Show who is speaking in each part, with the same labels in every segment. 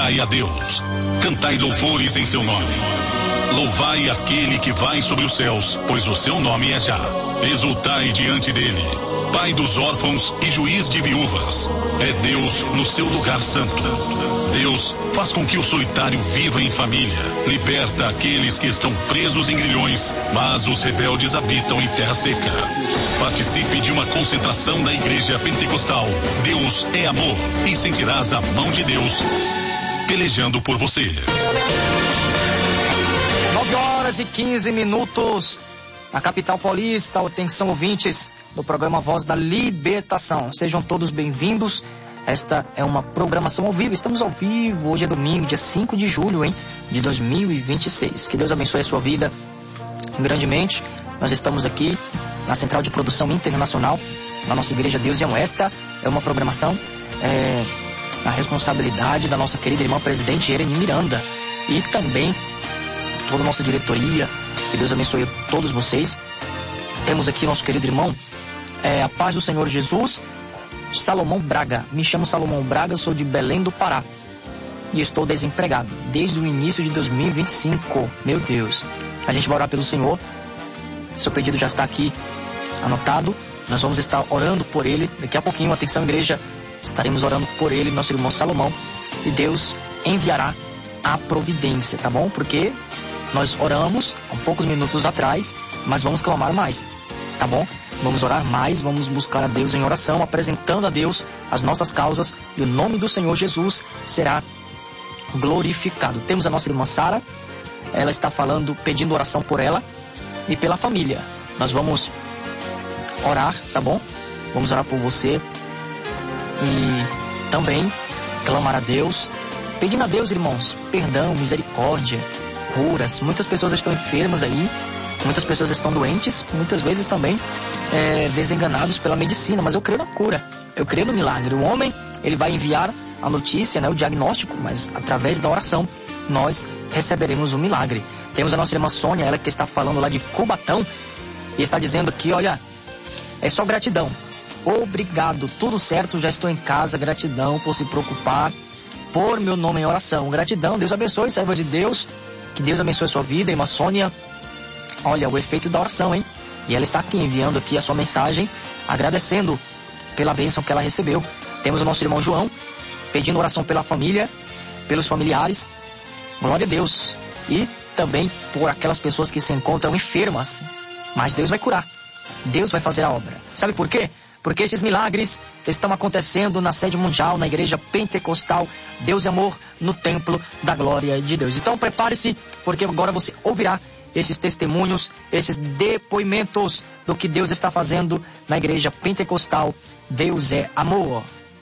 Speaker 1: Glorificai a Deus, cantai louvores em seu nome. Louvai aquele que vai sobre os céus, pois o seu nome é Já. Exultai diante dele, Pai dos órfãos e juiz de viúvas. É Deus no seu lugar santo. Deus faz com que o solitário viva em família. Liberta aqueles que estão presos em grilhões, mas os rebeldes habitam em terra seca. Participe de uma concentração da Igreja Pentecostal. Deus é amor e sentirás a mão de Deus pelejando por você.
Speaker 2: 9h15 na capital paulista. Atenção, ouvintes do programa Voz da Libertação, sejam todos bem-vindos. Esta é uma programação ao vivo, estamos ao vivo, hoje é domingo, dia 5 de julho, de 2026. Que Deus abençoe a sua vida grandemente. Nós estamos aqui na Central de Produção Internacional, na nossa Igreja Deus e Amor. Esta é uma programação na responsabilidade da nossa querida irmã presidente Ereni Miranda e também toda a nossa diretoria. Que Deus abençoe todos vocês. Temos aqui nosso querido irmão, a paz do Senhor Jesus, Salomão Braga. Me chamo Salomão Braga, sou de Belém do Pará e estou desempregado desde o início de 2025. Meu Deus. A gente vai orar pelo Senhor. Seu pedido já está aqui anotado. Nós vamos estar orando por ele. Daqui a pouquinho, atenção igreja, estaremos orando por ele, nosso irmão Salomão, e Deus enviará a providência, tá bom? Porque nós oramos há poucos minutos atrás, mas vamos clamar mais, tá bom? Vamos orar mais, vamos buscar a Deus em oração, apresentando a Deus as nossas causas, e o nome do Senhor Jesus será glorificado. Temos a nossa irmã Sara, ela está falando, pedindo oração por ela e pela família. Nós vamos orar, tá bom? Vamos orar por você e também clamar a Deus, pedindo a Deus, irmãos, perdão, misericórdia, curas. Muitas pessoas estão enfermas aí, muitas pessoas estão doentes, muitas vezes também desenganados pela medicina, mas eu creio na cura, eu creio no milagre. O homem, ele vai enviar a notícia, o diagnóstico, mas através da oração nós receberemos o milagre. Temos a nossa irmã Sônia, ela que está falando lá de Cubatão e está dizendo aqui, olha, é só gratidão, obrigado, tudo certo, já estou em casa, gratidão por se preocupar por meu nome em oração. Gratidão, Deus abençoe, serva de Deus, que Deus abençoe a sua vida, irmã Sônia. Olha, o efeito da oração, e ela está aqui enviando aqui a sua mensagem, agradecendo pela bênção que ela recebeu. Temos o nosso irmão João, pedindo oração pela família, pelos familiares, glória a Deus, e também por aquelas pessoas que se encontram enfermas, mas Deus vai curar, Deus vai fazer a obra. Sabe por quê? Porque esses milagres estão acontecendo na sede mundial, na Igreja Pentecostal Deus e Amor, no Templo da Glória de Deus. Então prepare-se, porque agora você ouvirá esses testemunhos, esses depoimentos do que Deus está fazendo na Igreja Pentecostal Deus é Amor.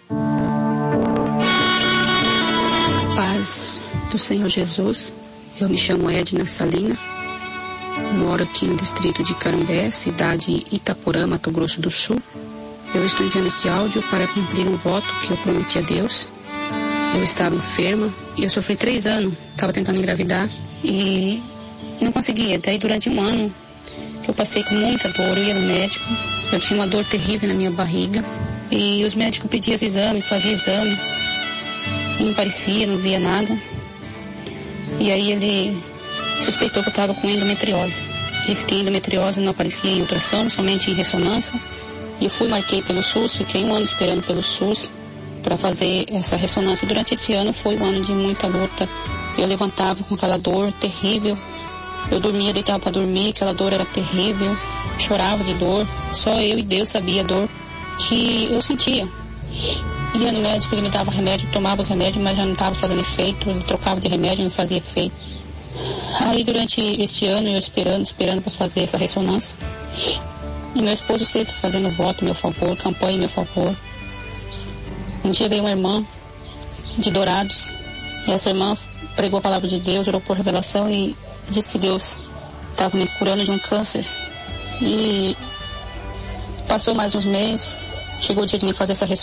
Speaker 3: Paz do Senhor Jesus. Eu me chamo Edna Salina, moro aqui no distrito de Carambé, cidade Itaporã, Mato Grosso do Sul. Eu estou enviando este áudio para cumprir um voto que eu prometi a Deus. Eu estava enferma e eu sofri 3 anos, estava tentando engravidar e não conseguia. Daí durante um ano que eu passei com muita dor, eu ia no médico, eu tinha uma dor terrível na minha barriga e os médicos pediam exame, faziam exame, e não parecia, não via nada. E aí ele suspeitou que eu estava com endometriose. Disse que endometriose não aparecia em ultrassom, somente em ressonância. E eu fui, marquei pelo SUS, fiquei 1 ano esperando pelo SUS para fazer essa ressonância. Durante esse ano foi um ano de muita luta. Eu levantava com aquela dor terrível. Eu dormia, deitava para dormir, aquela dor era terrível. Chorava de dor. Só eu e Deus sabia a dor que eu sentia. Ia no médico, ele me dava remédio, tomava os remédios, mas já não estava fazendo efeito. Ele trocava de remédio, não fazia efeito. Aí durante este ano eu esperando para fazer essa ressonância. E meu esposo sempre fazendo voto em meu favor, campanha em meu favor. Um dia veio uma irmã de Dourados, e essa irmã pregou a palavra de Deus, orou por revelação e disse que Deus estava me curando de um câncer. E passou mais uns meses, chegou o dia de me fazer essa ressonância.